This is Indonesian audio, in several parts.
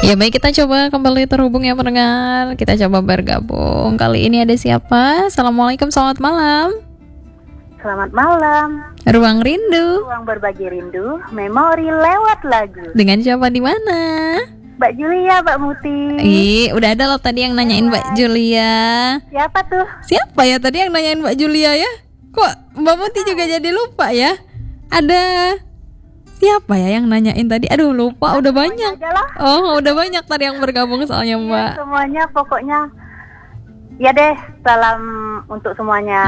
Ya baik, kita coba kembali terhubung ya pendengar. Kita coba bergabung. Kali ini ada siapa? Assalamualaikum, selamat malam. Selamat malam. Ruang Rindu. Ruang berbagi rindu, memori lewat lagu. Dengan siapa di mana? Mbak Julia, Mbak Muti. Udah ada loh tadi yang nanyain Mbak Julia. Siapa tuh? Siapa ya tadi yang nanyain Mbak Julia ya? Kok Mbak Muti juga jadi lupa ya? Ada siapa ya yang nanyain tadi? Aduh lupa, udah banyak. Oh, udah banyak tadi yang bergabung soalnya Mbak. Ya, semuanya pokoknya. Ya deh, salam untuk semuanya.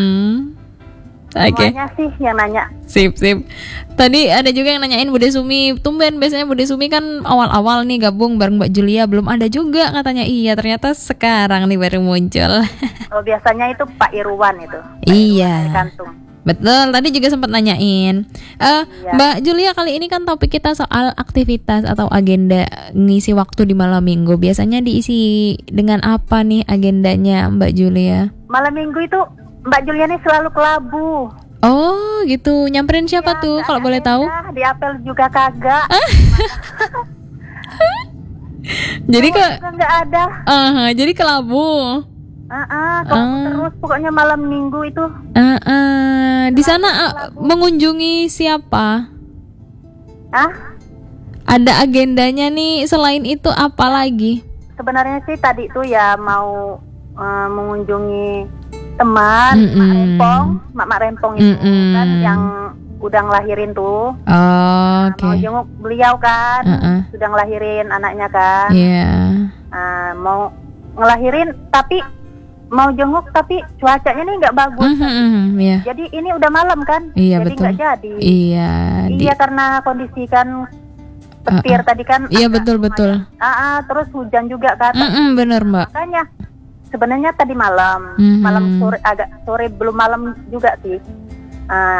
Oke. Semuanya sih yang nanya. Sip. Tadi ada juga yang nanyain Bude Sumi. Tumben biasanya Bude Sumi kan awal-awal nih gabung bareng Mbak Julia, belum ada juga katanya. Iya, ternyata sekarang nih baru muncul. Oh, biasanya itu Pak Irwan itu. Iya. Kantung. Betul, tadi juga sempat nanyain. Mbak Julia, kali ini kan topik kita soal aktivitas atau agenda ngisi waktu di malam minggu. Biasanya diisi dengan apa nih agendanya Mbak Julia? Malam minggu itu Mbak Julia nih selalu kelabu. Oh gitu, nyamperin siapa tuh kalau boleh tahu? Di apel juga kagak. Jadi nggak ada. Jadi kelabu. Terus pokoknya malam minggu itu. Di sana mengunjungi siapa? Ada agendanya nih, selain itu apa lagi? Sebenarnya sih tadi tuh ya mau mengunjungi teman Mak Rempong itu kan yang udah ngelahirin tuh. Mau jenguk beliau kan, sudah ngelahirin anaknya kan. Mau ngelahirin tapi mau jenguk tapi cuacanya nih nggak bagus. Jadi ini udah malam kan, jadi nggak jadi. Iya karena kondisi kan petir tadi kan. Iya betul. Terus hujan juga kan. Bener Mbak. Makanya sebenarnya tadi malam sore, agak sore belum malam juga sih.